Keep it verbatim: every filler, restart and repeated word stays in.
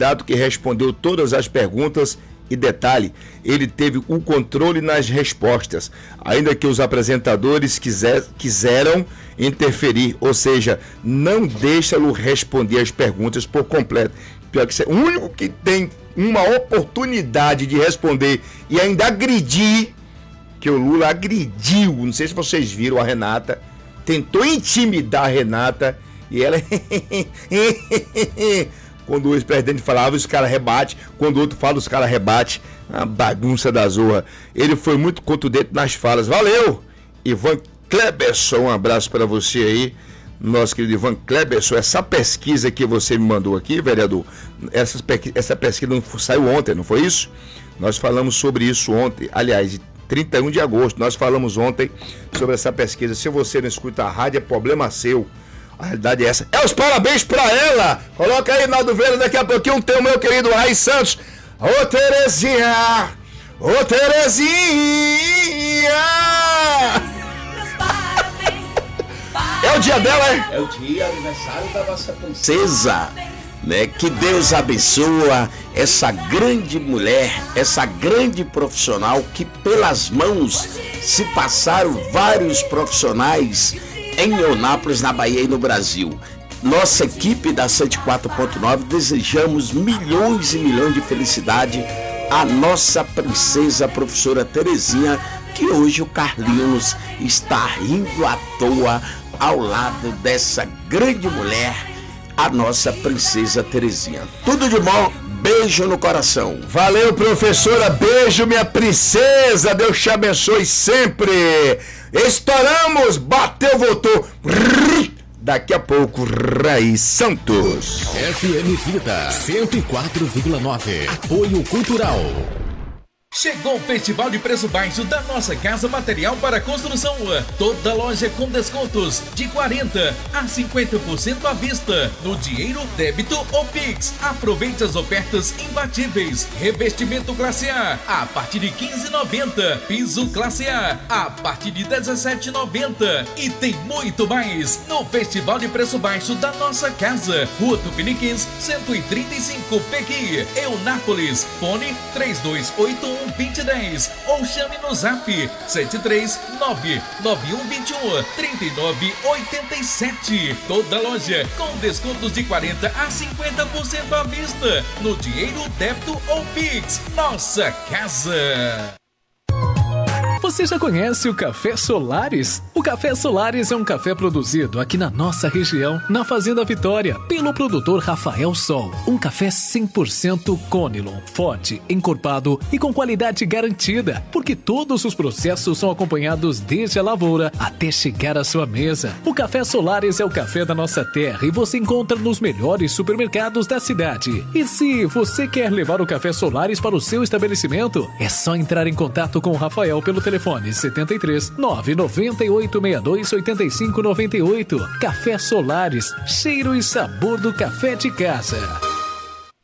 candidato que respondeu todas as perguntas e, detalhe, ele teve o controle nas respostas, ainda que os apresentadores quiser, quiseram interferir, ou seja, não deixa-lo responder as perguntas por completo. Pior que ser o único que tem uma oportunidade de responder e ainda agredir, que o Lula agrediu, não sei se vocês viram a Renata, tentou intimidar a Renata e ela... Quando o ex-presidente falava, os caras rebatem. Quando o outro fala, os caras rebatem. A bagunça da zorra. Ele foi muito contundente nas falas. Valeu! Ivan Kleberson, um abraço para você aí. Nosso querido Ivan Kleberson. Essa pesquisa que você me mandou aqui, vereador, essa, essa pesquisa não saiu ontem, não foi isso? Nós falamos sobre isso ontem. Aliás, trinta e um de agosto, nós falamos ontem sobre essa pesquisa. Se você não escuta a rádio, é problema seu. A realidade é essa. É os parabéns pra ela. Coloca aí, Naldo Vieira, daqui a pouquinho tem o meu querido Raiz Santos. Ô Terezinha, ô Terezinha. É o dia dela, é? É o dia, aniversário da nossa princesa, né? Que Deus abençoa essa grande mulher, essa grande profissional que pelas mãos se passaram vários profissionais em Eunápolis, na Bahia e no Brasil. Nossa equipe da cento e quatro ponto nove desejamos milhões e milhões de felicidade à nossa princesa, a professora Terezinha, que hoje o Carlinhos está rindo à toa ao lado dessa grande mulher, a nossa princesa Terezinha. Tudo de bom, beijo no coração. Valeu, professora, beijo, minha princesa, Deus te abençoe sempre. Estouramos, bateu, voltou. Daqui a pouco, Raiz Santos. F M Vida cento e quatro vírgula nove. Apoio Cultural. Chegou o Festival de Preço Baixo da Nossa Casa Material para Construção. Toda loja com descontos de quarenta a cinquenta por cento à vista, no dinheiro, débito ou Pix. Aproveite as ofertas imbatíveis. Revestimento classe A a partir de quinze reais e noventa centavos. Piso classe A a partir de dezessete reais e noventa centavos. E tem muito mais no Festival de Preço Baixo da Nossa Casa. Rua Tupiniquins, cento e trinta e cinco, Pequi, Eunápolis. Fone três dois oito um, dois zero um zero ou chame no zap sete três nove nove um dois um, três nove oito sete. Toda loja com descontos de quarenta a cinquenta por cento à vista, no dinheiro, débito ou Pix. Nossa Casa. Você já conhece o Café Solares? O Café Solares é um café produzido aqui na nossa região, na Fazenda Vitória, pelo produtor Rafael Sol. Um café cem por cento Conilon, forte, encorpado e com qualidade garantida, porque todos os processos são acompanhados desde a lavoura até chegar à sua mesa. O Café Solares é o café da nossa terra e você encontra nos melhores supermercados da cidade. E se você quer levar o Café Solares para o seu estabelecimento, é só entrar em contato com o Rafael pelo telefone Telefone setenta e três, nove nove oito, seis dois oito cinco nove oito. Café Solares, cheiro e sabor do café de casa.